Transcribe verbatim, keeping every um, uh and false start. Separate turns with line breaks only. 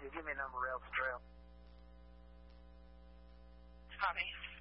to. Give me a number else, Trail.
Tommy.